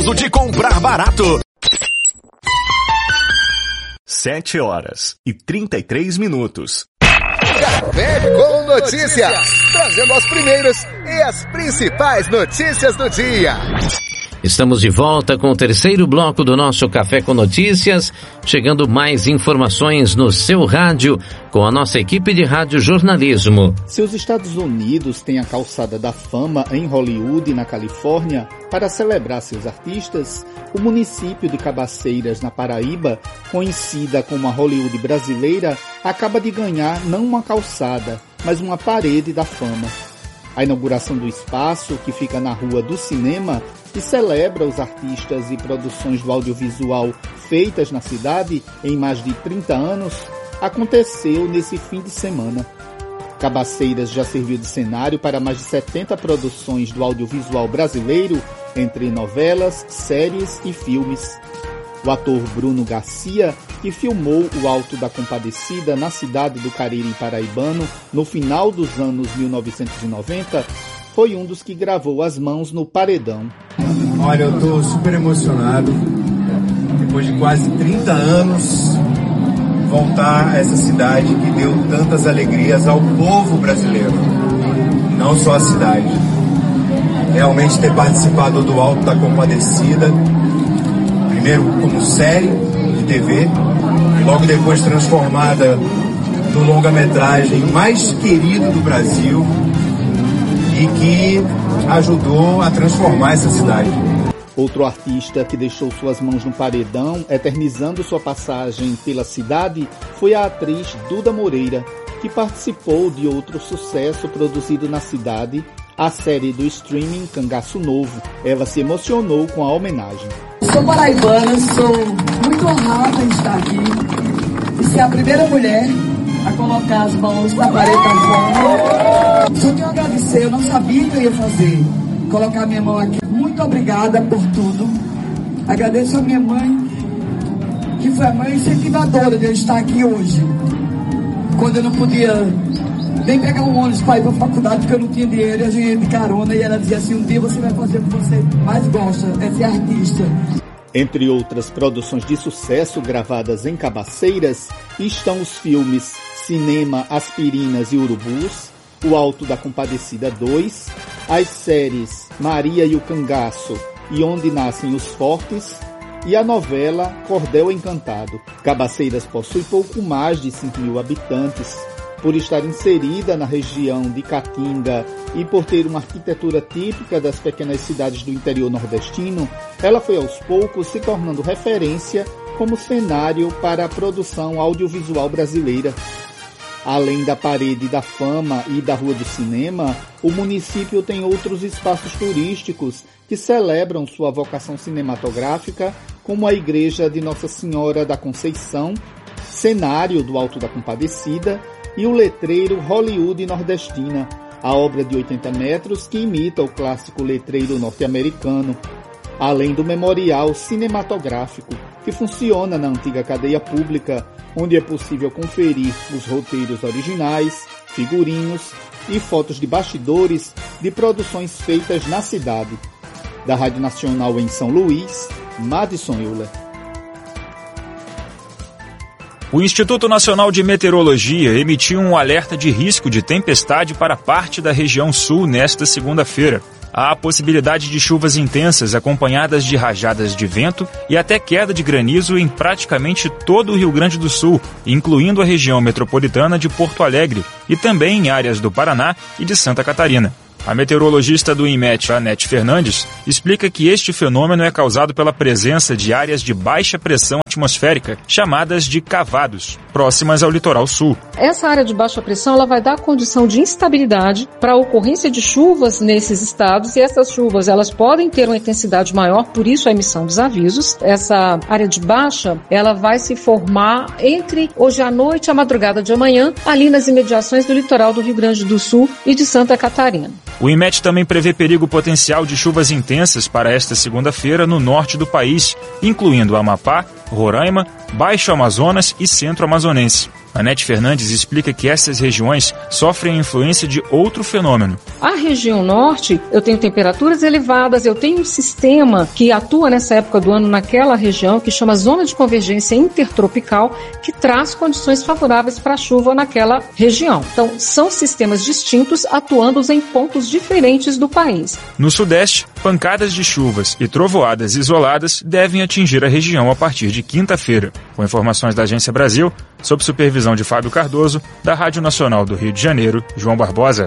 gostoso de comprar barato. 7h33. Café com Notícias, trazendo as primeiras e as principais notícias do dia. Estamos de volta com o terceiro bloco do nosso Café com Notícias, chegando mais informações no seu rádio com a nossa equipe de rádio jornalismo. Se os Estados Unidos têm a Calçada da Fama em Hollywood, na Califórnia, para celebrar seus artistas, o município de Cabaceiras, na Paraíba, conhecida como a Hollywood brasileira, acaba de ganhar não uma calçada, mas uma parede da fama. A inauguração do espaço, que fica na Rua do Cinema, e celebra os artistas e produções do audiovisual feitas na cidade em mais de 30 anos, aconteceu nesse fim de semana. Cabaceiras já serviu de cenário para mais de 70 produções do audiovisual brasileiro, entre novelas, séries e filmes. O ator Bruno Garcia, que filmou o Alto da Compadecida na cidade do Cariri paraibano no final dos anos 1990, foi um dos que gravou as mãos no paredão. Olha, eu estou super emocionado. Depois de quase 30 anos, voltar a essa cidade que deu tantas alegrias ao povo brasileiro. Não só a cidade. Realmente ter participado do Alto da Compadecida, primeiro como série de TV, e logo depois transformada no longa-metragem mais querido do Brasil e que ajudou a transformar essa cidade. Outro artista que deixou suas mãos no paredão, eternizando sua passagem pela cidade, foi a atriz Duda Moreira, que participou de outro sucesso produzido na cidade, a série do streaming Cangaço Novo. Ela se emocionou com a homenagem. Sou paraibana, sou muito honrada em estar aqui e ser a primeira mulher a colocar as mãos na parede da fama. Só tenho a agradecer, eu não sabia que eu ia fazer, colocar minha mão aqui. Muito obrigada por tudo. Agradeço a minha mãe, que foi a mãe incentivadora de eu estar aqui hoje, quando eu não podia nem pegar um ônibus para ir para a faculdade, porque eu não tinha dinheiro, e a gente ia de carona, e ela dizia assim: um dia você vai fazer o que você mais gosta, é ser artista. Entre outras produções de sucesso gravadas em Cabaceiras, estão os filmes Cinema, Aspirinas e Urubus, O Alto da Compadecida 2, as séries Maria e o Cangaço e Onde Nascem os Fortes, e a novela Cordel Encantado. Cabaceiras possui pouco mais de 5.000 habitantes. Por estar inserida na região de Caatinga e por ter uma arquitetura típica das pequenas cidades do interior nordestino, ela foi aos poucos se tornando referência como cenário para a produção audiovisual brasileira. Além da Parede da Fama e da Rua do Cinema, o município tem outros espaços turísticos que celebram sua vocação cinematográfica, como a Igreja de Nossa Senhora da Conceição, cenário do Alto da Compadecida, e o letreiro Hollywood Nordestina, a obra de 80 metros que imita o clássico letreiro norte-americano, além do Memorial Cinematográfico, que funciona na antiga cadeia pública, onde é possível conferir os roteiros originais, figurinos e fotos de bastidores de produções feitas na cidade. Da Rádio Nacional em São Luís, Madison Euler. O Instituto Nacional de Meteorologia emitiu um alerta de risco de tempestade para parte da região sul nesta segunda-feira. Há a possibilidade de chuvas intensas acompanhadas de rajadas de vento e até queda de granizo em praticamente todo o Rio Grande do Sul, incluindo a região metropolitana de Porto Alegre e também em áreas do Paraná e de Santa Catarina. A meteorologista do INMET, Anete Fernandes, explica que este fenômeno é causado pela presença de áreas de baixa pressão atmosférica, chamadas de cavados, próximas ao litoral sul. Essa área de baixa pressão ela vai dar condição de instabilidade para a ocorrência de chuvas nesses estados, e essas chuvas elas podem ter uma intensidade maior, por isso a emissão dos avisos. Essa área de baixa ela vai se formar entre hoje à noite e a madrugada de amanhã, ali nas imediações do litoral do Rio Grande do Sul e de Santa Catarina. O INMET também prevê perigo potencial de chuvas intensas para esta segunda-feira no norte do país, incluindo Amapá, Roraima, Baixo Amazonas e Centro Amazonense. Anete Fernandes explica que essas regiões sofrem a influência de outro fenômeno. A região norte, eu tenho temperaturas elevadas, eu tenho um sistema que atua nessa época do ano naquela região, que chama Zona de Convergência Intertropical, que traz condições favoráveis para a chuva naquela região. Então, são sistemas distintos atuando em pontos diferentes do país. No sudeste, pancadas de chuvas e trovoadas isoladas devem atingir a região a partir de quinta-feira. Com informações da Agência Brasil, sob supervisão de Fábio Cardoso, da Rádio Nacional do Rio de Janeiro, João Barbosa.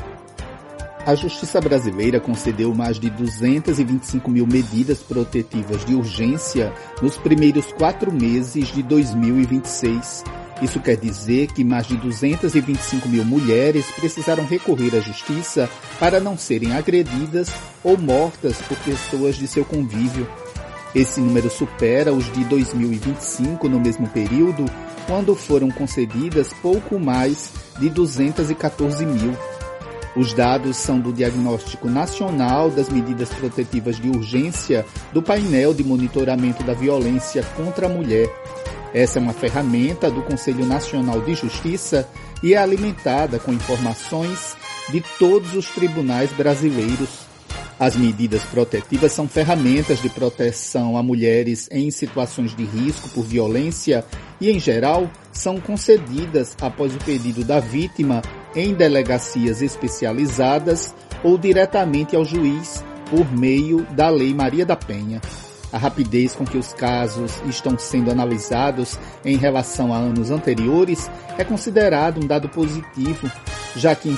A Justiça brasileira concedeu mais de 225 mil medidas protetivas de urgência nos primeiros 4 meses de 2026. Isso quer dizer que mais de 225 mil mulheres precisaram recorrer à Justiça para não serem agredidas ou mortas por pessoas de seu convívio. Esse número supera os de 2025 no mesmo período, quando foram concedidas pouco mais de 214 mil. Os dados são do Diagnóstico Nacional das Medidas Protetivas de Urgência do Painel de Monitoramento da Violência contra a Mulher. Essa é uma ferramenta do Conselho Nacional de Justiça e é alimentada com informações de todos os tribunais brasileiros. As medidas protetivas são ferramentas de proteção a mulheres em situações de risco por violência e, em geral, são concedidas após o pedido da vítima em delegacias especializadas ou diretamente ao juiz por meio da Lei Maria da Penha. A rapidez com que os casos estão sendo analisados em relação a anos anteriores é considerado um dado positivo, já que em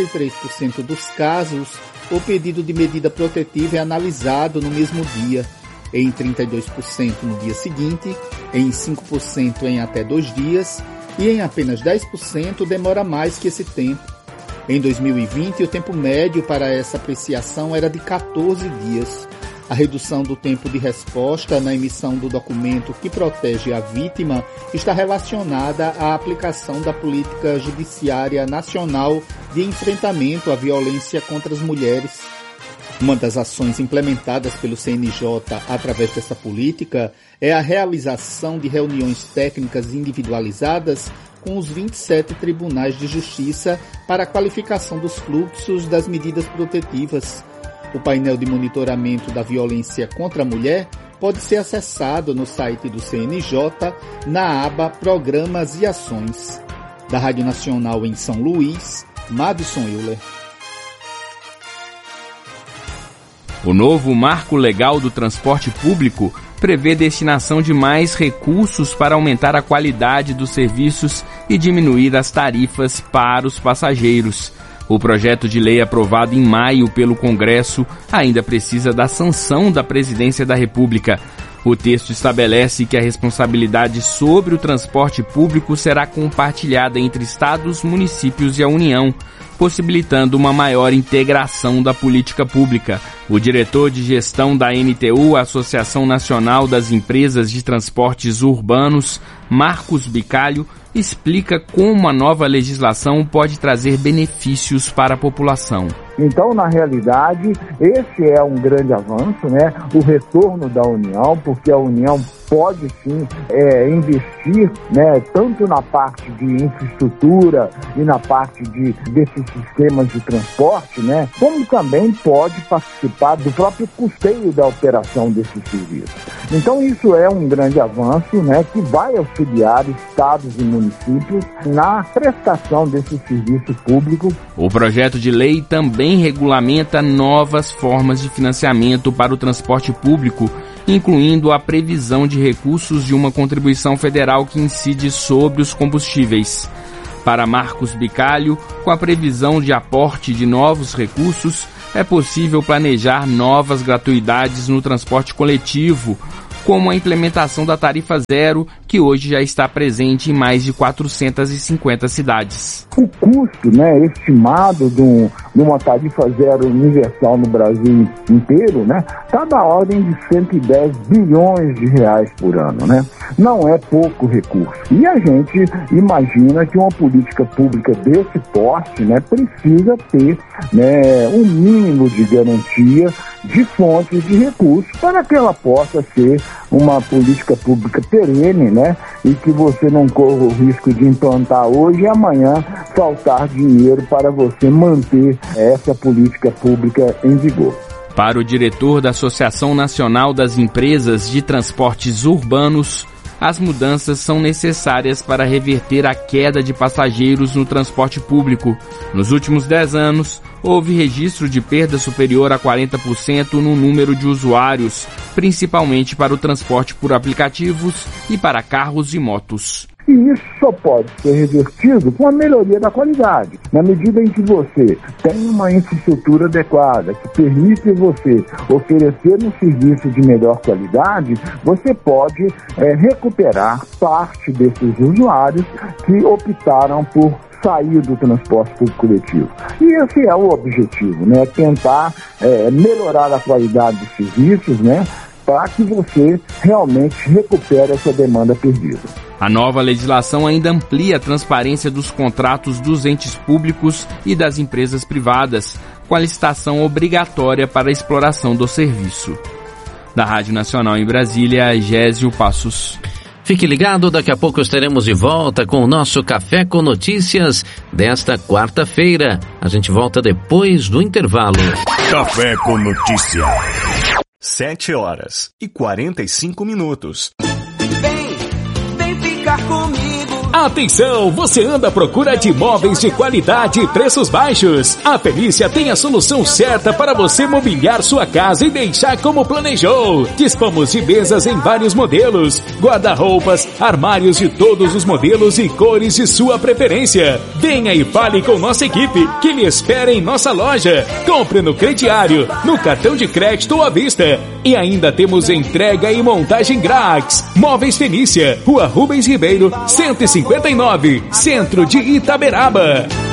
53% dos casos o pedido de medida protetiva é analisado no mesmo dia, em 32% no dia seguinte, em 5% em até 2 dias e em apenas 10% demora mais que esse tempo. Em 2020, o tempo médio para essa apreciação era de 14 dias. A redução do tempo de resposta na emissão do documento que protege a vítima está relacionada à aplicação da Política Judiciária Nacional de Enfrentamento à Violência contra as Mulheres. Uma das ações implementadas pelo CNJ através dessa política é a realização de reuniões técnicas individualizadas com os 27 tribunais de justiça para a qualificação dos fluxos das medidas protetivas. O painel de monitoramento da violência contra a mulher pode ser acessado no site do CNJ, na aba Programas e Ações. Da Rádio Nacional em São Luís, Madison Euler. O novo Marco Legal do Transporte Público prevê destinação de mais recursos para aumentar a qualidade dos serviços e diminuir as tarifas para os passageiros. O projeto de lei aprovado em maio pelo Congresso ainda precisa da sanção da Presidência da República. O texto estabelece que a responsabilidade sobre o transporte público será compartilhada entre estados, municípios e a União, possibilitando uma maior integração da política pública. O diretor de gestão da ANTU, Associação Nacional das Empresas de Transportes Urbanos, Marcos Bicalho, explica como a nova legislação pode trazer benefícios para a população. Então, na realidade, esse é um grande avanço, né? O retorno da União, porque a União pode sim investir, né, tanto na parte de infraestrutura e na parte desses sistemas de transporte, né, como também pode participar do próprio custeio da operação desses serviços. Então isso é um grande avanço, né, que vai auxiliar estados e municípios na prestação desse serviço público. O projeto de lei também regulamenta novas formas de financiamento para o transporte público, incluindo a previsão de recursos de uma contribuição federal que incide sobre os combustíveis. Para Marcos Bicalho, com a previsão de aporte de novos recursos, é possível planejar novas gratuidades no transporte coletivo, como a implementação da tarifa zero, que hoje já está presente em mais de 450 cidades. O custo, né, estimado de uma tarifa zero universal no Brasil inteiro, né, está na ordem de 110 bilhões de reais por ano, né? Não é pouco recurso. E a gente imagina que uma política pública desse porte, né, precisa ter, né, um mínimo de garantia de fontes de recursos para que ela possa ser uma política pública perene, né? E que você não corra o risco de implantar hoje e amanhã faltar dinheiro para você manter essa política pública em vigor. Para o diretor da Associação Nacional das Empresas de Transportes Urbanos, as mudanças são necessárias para reverter a queda de passageiros no transporte público. Nos últimos 10 anos, houve registro de perda superior a 40% no número de usuários, principalmente para o transporte por aplicativos e para carros e motos. E isso só pode ser revertido com a melhoria da qualidade. Na medida em que você tem uma infraestrutura adequada, que permite você oferecer um serviço de melhor qualidade, você pode recuperar parte desses usuários que optaram por sair do transporte público coletivo. E esse é o objetivo, né? Tentar melhorar a qualidade dos serviços, né? Para que você realmente recupere essa demanda perdida. A nova legislação ainda amplia a transparência dos contratos dos entes públicos e das empresas privadas, com a licitação obrigatória para a exploração do serviço. Da Rádio Nacional em Brasília, Gésio Passos. Fique ligado, daqui a pouco estaremos de volta com o nosso Café com Notícias desta quarta-feira. A gente volta depois do intervalo. Café com Notícia. 7h45. Vem ficar comigo. Atenção, você anda à procura de imóveis de qualidade e preços baixos? A Felícia tem a solução certa para você mobiliar sua casa e deixar como planejou. Dispomos de mesas em vários modelos, guarda-roupas, armários de todos os modelos e cores de sua preferência. Venha e fale com nossa equipe que lhe espera em nossa loja. Compre no crediário, no cartão de crédito ou à vista. E ainda temos entrega e montagem grátis. Móveis Felícia, Rua Rubens Ribeiro, 159, Centro de Itaberaba.